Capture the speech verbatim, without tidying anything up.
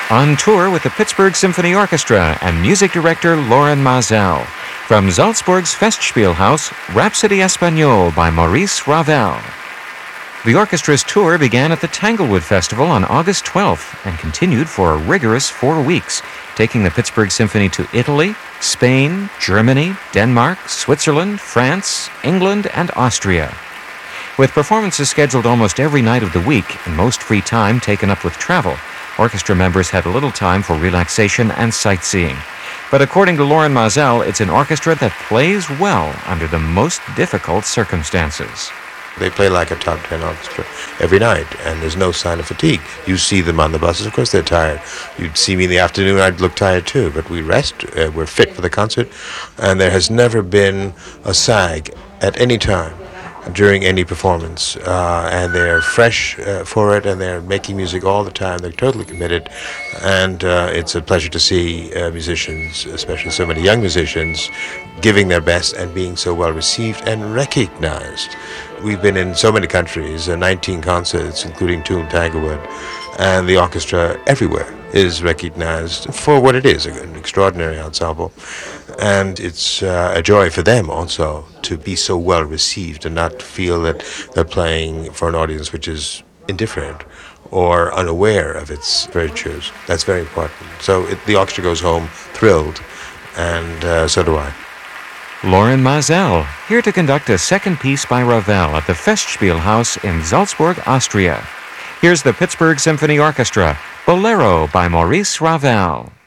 On tour with the Pittsburgh Symphony Orchestra and music director Loren Maazel. From Salzburg's Festspielhaus, Rhapsody Espagnole by Maurice Ravel. The orchestra's tour began at the Tanglewood Festival on August twelfth and continued for a rigorous four weeks, taking the Pittsburgh Symphony to Italy, Spain, Germany, Denmark, Switzerland, France, England, and Austria. With performances scheduled almost every night of the week and most free time taken up with travel, orchestra members had little time for relaxation and sightseeing. But according to Loren Maazel, it's an orchestra that plays well under the most difficult circumstances. They play like a top ten orchestra every night, and there's no sign of fatigue. You see them on the buses, of course they're tired. You'd see me in the afternoon, I'd look tired too, but we rest, uh, we're fit for the concert, and there has never been a sag at any time during any performance, uh, and they're fresh uh, for it, and they're making music all the time. They're totally committed, and uh, it's a pleasure to see uh, musicians, especially so many young musicians, giving their best and being so well received and recognized. We've been in so many countries, uh, nineteen concerts, including two in Tanglewood, and the orchestra everywhere is recognized for what it is, an extraordinary ensemble. And it's uh, a joy for them also to be so well received and not feel that they're playing for an audience which is indifferent or unaware of its virtues. That's very important. So it, the orchestra goes home thrilled, and uh, so do I. Loren Maazel, here to conduct a second piece by Ravel at the Festspielhaus in Salzburg, Austria. Here's the Pittsburgh Symphony Orchestra, Bolero by Maurice Ravel.